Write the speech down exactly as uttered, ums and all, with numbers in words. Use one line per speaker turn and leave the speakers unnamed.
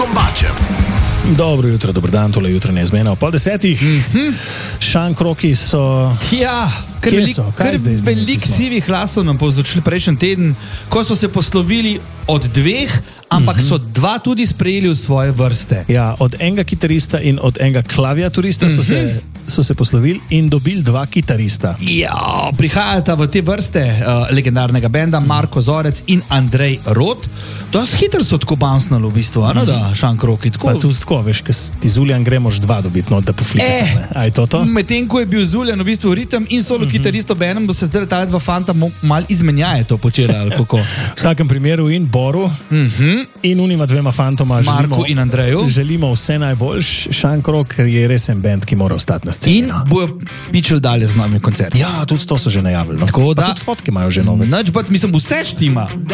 Vaškom Bačem.
Dobro jutro, dobro dan, tole jutranje izmena o pol desetih. Mm-hmm. Šankroki so...
Ja, kar
Kje
velik,
so? Kaj
kar
zdaj z njimi
velik
pismo?
sivih glasov nam povzročili prejšnji teden, ko so se poslovili od dveh, ampak mm-hmm. so dva tudi sprejeli v svoje vrste.
Ja, od enega kitarista in od enega klaviaturista mm-hmm. so se... so se poslovili in dobili dva kitarista.
Ja, prihajata v te vrste uh, legendarnega benda Marko Zorec in Andrej Rot. Dost hitro so tako bouncnali v bistvu, mm-hmm. da Šankroki tako.
Pa tudi tako, veš, ker ti Zuljan gre mož dva dobiti, no, da poflikate.
Eh,
Aj to to?
Medtem, ko je bil Zuljan v bistvu ritem in solo mm-hmm. kitarist obenem, bo se zdaj ta dva fanta mo- mal izmenjaje to počela, ali kako.
V vsakem primeru in Boru
Mm-hmm.
in unima dvema fantoma
Marku
želimo,
in Andreju.
želimo vse najboljš. Šankrok je res en band, ki mora ostati na sceni.
In bojo pičili dalje z nami koncert.
Ja, tudi to so že najavili. No.
Tako
Pa
da-
tudi fotke imajo že nove.
Nič, but mislim, vse štima.